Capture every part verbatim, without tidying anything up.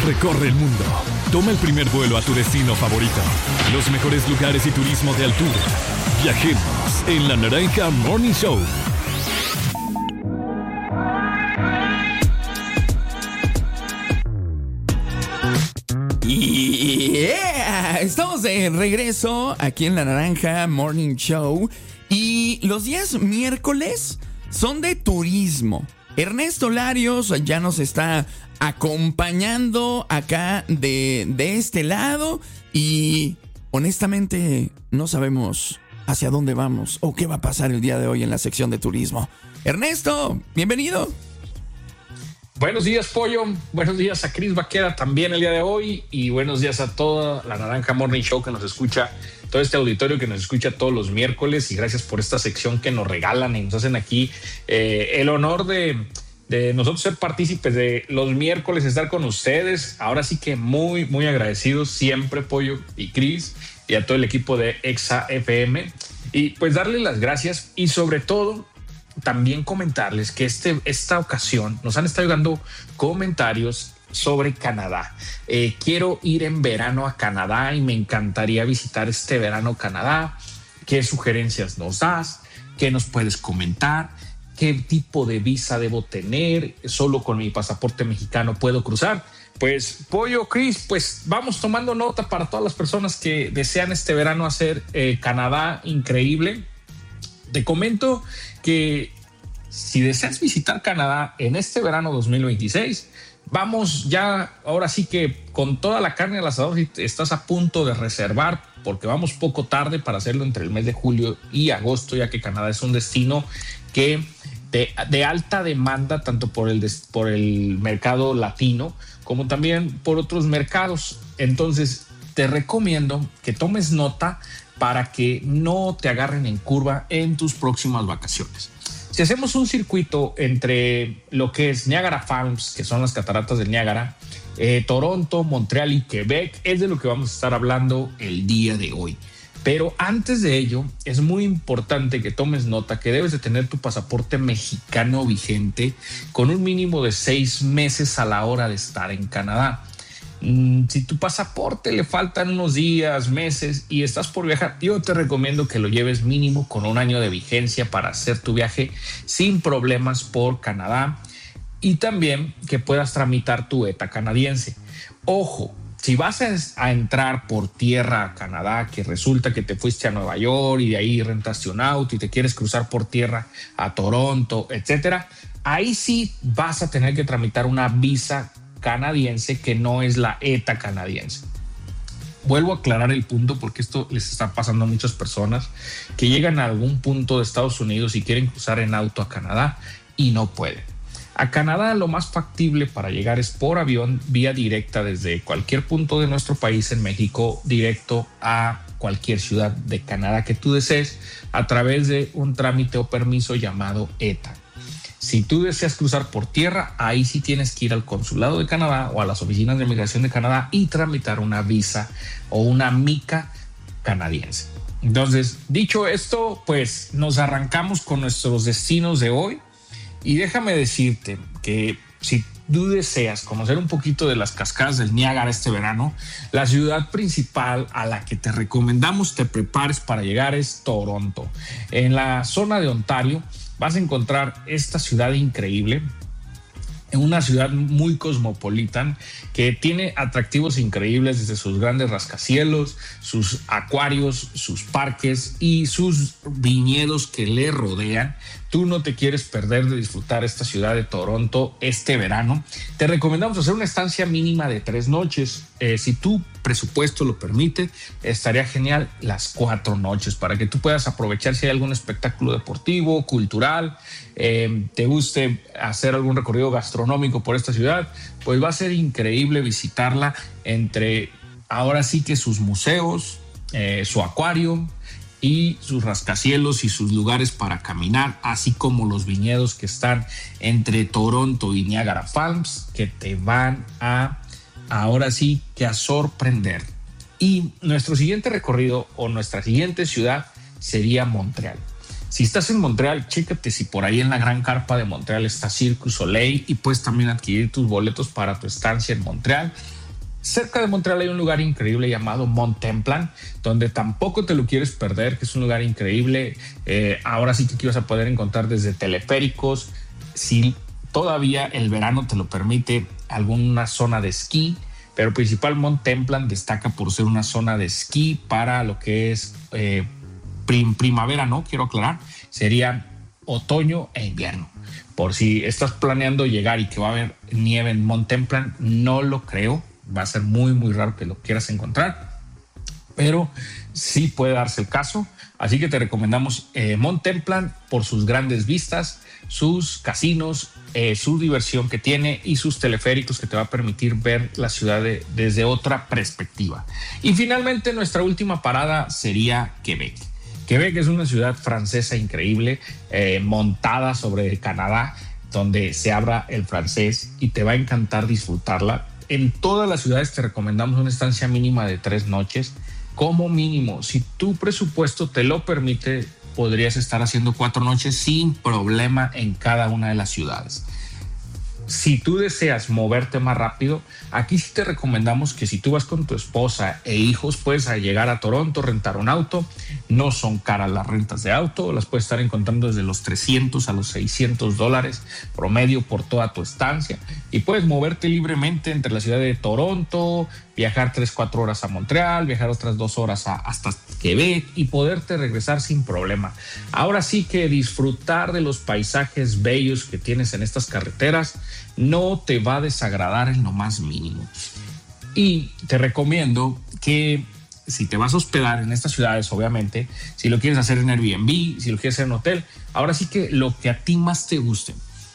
recorre el mundo. Toma el primer vuelo a tu destino favorito. Los mejores lugares y turismo de altura. Viajemos en La Naranja Morning Show. Yeah, estamos de regreso aquí en La Naranja Morning Show y los días miércoles son de turismo. Ernesto Larios ya nos está acompañando acá de, de este lado y honestamente no sabemos hacia dónde vamos o qué va a pasar el día de hoy en la sección de turismo. Ernesto, bienvenido. Buenos días, Pollo. Buenos días a Cris Vaquera también el día de hoy. Y buenos días a toda la Naranja Morning Show que nos escucha, todo este auditorio que nos escucha todos los miércoles. Y gracias por esta sección que nos regalan y nos hacen aquí eh, el honor de, de nosotros ser partícipes de los miércoles, estar con ustedes. Ahora sí que muy, muy agradecidos siempre, Pollo y Cris, y a todo el equipo de Exa F M. Y pues darles las gracias y sobre todo también comentarles que este, esta ocasión nos han estado llegando comentarios sobre Canadá. Eh, quiero ir en verano a Canadá y me encantaría visitar este verano Canadá. ¿Qué sugerencias nos das? ¿Qué nos puedes comentar? ¿Qué tipo de visa debo tener? ¿Solo con mi pasaporte mexicano puedo cruzar? Pues, Pollo, Cris, pues vamos tomando nota para todas las personas que desean este verano hacer eh, Canadá increíble. Te comento que si deseas visitar Canadá en este verano dos mil veintiséis, vamos ya, ahora sí que con toda la carne al asador, si estás a punto de reservar, porque vamos poco tarde para hacerlo entre el mes de julio y agosto, ya que Canadá es un destino que de, de alta demanda, tanto por el, por el mercado latino como también por otros mercados. Entonces, te recomiendo que tomes nota para que no te agarren en curva en tus próximas vacaciones. Si hacemos un circuito entre lo que es Niagara Falls, que son las cataratas del Niágara, eh, Toronto, Montreal y Quebec, es de lo que vamos a estar hablando el día de hoy. Pero antes de ello, es muy importante que tomes nota que debes de tener tu pasaporte mexicano vigente con un mínimo de seis meses a la hora de estar en Canadá. Si tu pasaporte le faltan unos días, meses y estás por viajar, yo te recomiendo que lo lleves mínimo con un año de vigencia para hacer tu viaje sin problemas por Canadá y también que puedas tramitar tu E T A canadiense. Ojo, si vas a, a entrar por tierra a Canadá, que resulta que te fuiste a Nueva York y de ahí rentaste un auto y te quieres cruzar por tierra a Toronto, etcétera, ahí sí vas a tener que tramitar una visa canadiense que no es la E T A canadiense. Vuelvo a aclarar el punto porque esto les está pasando a muchas personas que llegan a algún punto de Estados Unidos y quieren cruzar en auto a Canadá y no pueden. A Canadá lo más factible para llegar es por avión, vía directa desde cualquier punto de nuestro país en México, directo a cualquier ciudad de Canadá que tú desees a través de un trámite o permiso llamado E T A. Si tú deseas cruzar por tierra, ahí sí tienes que ir al consulado de Canadá o a las oficinas de inmigración de Canadá y tramitar una visa o una mica canadiense. Entonces, dicho esto, pues nos arrancamos con nuestros destinos de hoy y déjame decirte que si tú deseas conocer un poquito de las cascadas del Niágara este verano, la ciudad principal a la que te recomendamos te prepares para llegar es Toronto. En la zona de Ontario vas a encontrar esta ciudad increíble, en una ciudad muy cosmopolita que tiene atractivos increíbles desde sus grandes rascacielos, sus acuarios, sus parques y sus viñedos que le rodean. Tú no te quieres perder de disfrutar esta ciudad de Toronto este verano. Te recomendamos hacer una estancia mínima de tres noches. Eh, si tu presupuesto lo permite, estaría genial las cuatro noches para que tú puedas aprovechar si hay algún espectáculo deportivo, cultural, eh, te guste hacer algún recorrido gastronómico por esta ciudad, pues va a ser increíble visitarla entre ahora sí que sus museos, eh, su acuario y sus rascacielos y sus lugares para caminar, así como los viñedos que están entre Toronto y Niagara Falls, que te van a, ahora sí, que a sorprender. Y nuestro siguiente recorrido o nuestra siguiente ciudad sería Montreal. Si estás en Montreal, chécate si por ahí en la gran carpa de Montreal está Cirque du Soleil y puedes también adquirir tus boletos para tu estancia en Montreal. Cerca de Montreal hay un lugar increíble llamado Mont Templant, donde tampoco te lo quieres perder, que es un lugar increíble. Eh, ahora sí que vas a poder encontrar desde teleféricos, si todavía el verano te lo permite, alguna zona de esquí, pero principal Mont Templant destaca por ser una zona de esquí para lo que es eh, prim- primavera, ¿no? Quiero aclarar, sería otoño e invierno. Por si estás planeando llegar y que va a haber nieve en Mont Templant, no lo creo. Va a ser muy, muy raro que lo quieras encontrar, pero sí puede darse el caso. Así que te recomendamos eh, Mont Templant por sus grandes vistas, sus casinos, eh, su diversión que tiene y sus teleféricos que te va a permitir ver la ciudad de, desde otra perspectiva. Y finalmente nuestra última parada sería Quebec. Quebec es una ciudad francesa increíble, eh, montada sobre Canadá, donde se habla el francés y te va a encantar disfrutarla. En todas las ciudades te recomendamos una estancia mínima de tres noches. Como mínimo, si tu presupuesto te lo permite, podrías estar haciendo cuatro noches sin problema en cada una de las ciudades. Si tú deseas moverte más rápido, aquí sí te recomendamos que si tú vas con tu esposa e hijos, puedes llegar a Toronto, rentar un auto. No son caras las rentas de auto, las puedes estar encontrando desde los trescientos a los seiscientos dólares promedio por toda tu estancia. Y puedes moverte libremente entre la ciudad de Toronto, viajar tres, cuatro horas a Montreal, viajar otras dos horas a, hasta Quebec y poderte regresar sin problema. Ahora sí que disfrutar de los paisajes bellos que tienes en estas carreteras no te va a desagradar en lo más mínimo. Y te recomiendo que si te vas a hospedar en estas ciudades, obviamente, si lo quieres hacer en Airbnb, si lo quieres hacer en hotel, ahora sí que lo que a ti más te guste.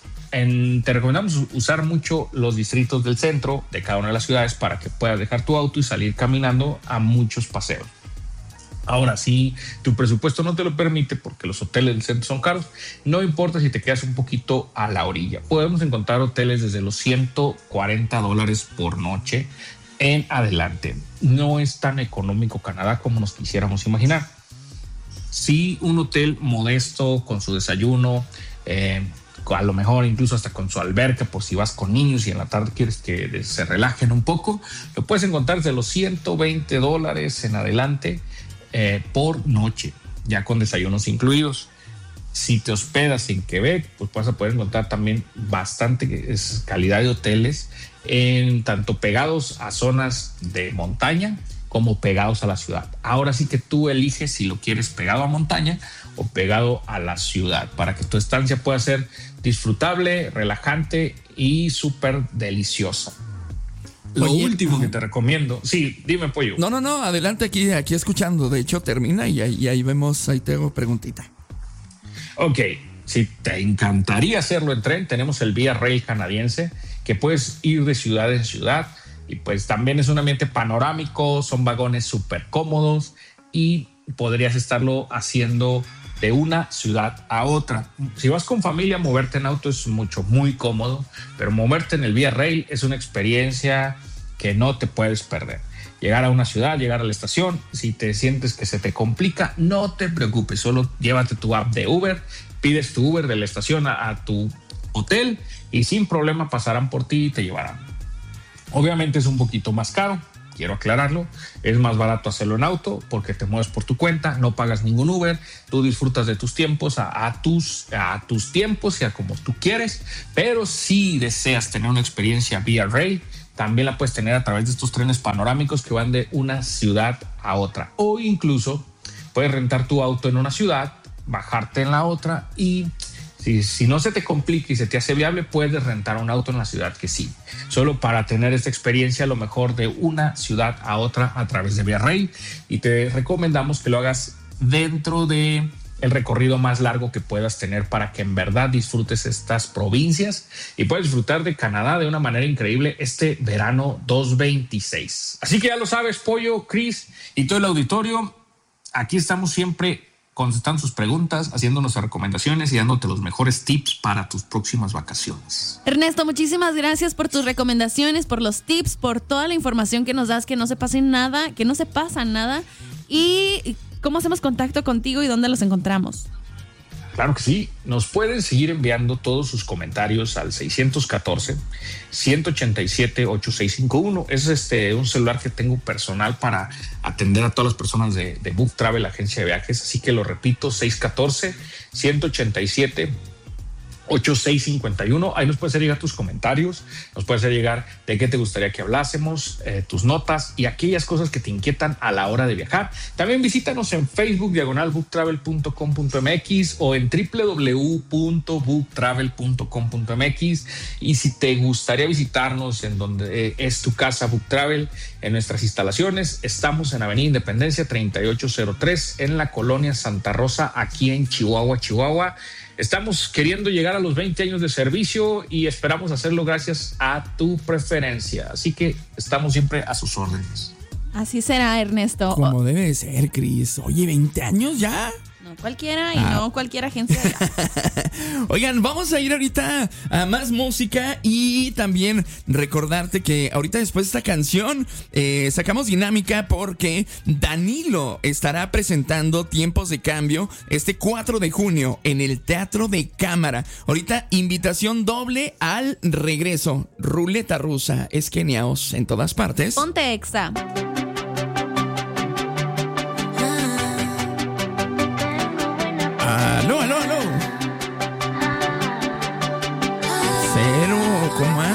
En, te recomendamos usar mucho los distritos del centro de cada una de las ciudades para que puedas dejar tu auto y salir caminando a muchos paseos. Ahora, si tu presupuesto no te lo permite porque los hoteles del centro son caros, no importa si te quedas un poquito a la orilla. Podemos encontrar hoteles desde los ciento cuarenta dólares por noche en adelante. No es tan económico Canadá como nos quisiéramos imaginar. Sí, un hotel modesto con su desayuno, eh, a lo mejor incluso hasta con su alberca por si vas con niños y en la tarde quieres que se relajen un poco, lo puedes encontrar desde los ciento veinte dólares en adelante eh, por noche, ya con desayunos incluidos. Si te hospedas en Quebec, pues vas a poder encontrar también bastante calidad de hoteles, en tanto pegados a zonas de montaña como pegados a la ciudad. Ahora sí que tú eliges si lo quieres pegado a montaña o pegado a la ciudad para que tu estancia pueda ser disfrutable, relajante y súper deliciosa. Lo Oye, último que te recomiendo. Sí, dime, Pollo. No, no, no, adelante aquí, aquí escuchando. De hecho, termina y ahí, y ahí vemos, ahí te hago preguntita. Ok, si te encantaría hacerlo en tren, tenemos el Via Rail canadiense, que puedes ir de ciudad en ciudad y pues también es un ambiente panorámico, son vagones súper cómodos y podrías estarlo haciendo de una ciudad a otra. Si vas con familia, moverte en auto es mucho, muy cómodo, pero moverte en el Via Rail es una experiencia que no te puedes perder. Llegar a una ciudad, llegar a la estación, si te sientes que se te complica, no te preocupes, solo llévate tu app de Uber, pides tu Uber de la estación a, a tu hotel y sin problema pasarán por ti y te llevarán. Obviamente es un poquito más caro, quiero aclararlo, es más barato hacerlo en auto porque te mueves por tu cuenta, no pagas ningún Uber, tú disfrutas de tus tiempos a, a, tus, a tus tiempos y a como tú quieres, pero si deseas tener una experiencia Via Rail, también la puedes tener a través de estos trenes panorámicos que van de una ciudad a otra. O incluso puedes rentar tu auto en una ciudad, bajarte en la otra y si, si no se te complica y se te hace viable, puedes rentar un auto en la ciudad que sí. Solo para tener esta experiencia a lo mejor de una ciudad a otra a través de Via Rail. Y te recomendamos que lo hagas dentro de el recorrido más largo que puedas tener para que en verdad disfrutes estas provincias y puedas disfrutar de Canadá de una manera increíble este verano dos mil veintiséis. Así que ya lo sabes, Pollo, Chris y todo el auditorio, aquí estamos siempre contestando sus preguntas, haciendo nuestras recomendaciones y dándote los mejores tips para tus próximas vacaciones. Ernesto, muchísimas gracias por tus recomendaciones, por los tips, por toda la información que nos das, que no se pase nada, que no se pasa nada. Y ¿cómo hacemos contacto contigo y dónde los encontramos? Claro que sí. Nos pueden seguir enviando todos sus comentarios al seis uno cuatro, uno ocho siete, ocho seis cinco uno. Es este, un celular que tengo personal para atender a todas las personas de, de Book Travel, agencia de viajes. Así que lo repito, seis uno cuatro, uno ocho siete, ocho seis cinco uno. Ahí nos puedes hacer llegar tus comentarios, nos puedes hacer llegar de qué te gustaría que hablásemos, eh, tus notas y aquellas cosas que te inquietan a la hora de viajar. También visítanos en Facebook, diagonal book travel punto com punto m x o en w w w punto book travel punto com punto m x. Y si te gustaría visitarnos en donde eh, es tu casa Book Travel, en nuestras instalaciones, estamos en Avenida Independencia treinta y ocho cero tres en la colonia Santa Rosa, aquí en Chihuahua, Chihuahua. Estamos queriendo llegar a los veinte años de servicio y esperamos hacerlo gracias a tu preferencia. Así que estamos siempre a sus órdenes. Así será, Ernesto. Como debe de ser, Cris. Oye, ¿veinte años ya? No cualquiera y Ah. no cualquier agencia. Oigan, vamos a ir ahorita a más música y también recordarte que ahorita después de esta canción eh, sacamos dinámica porque Danilo estará presentando Tiempos de Cambio este cuatro de junio en el Teatro de Cámara. Ahorita invitación doble al regreso. Ruleta rusa, esqueniaos en todas partes. Ponte Exa. Aló, aló, aló. Cero coma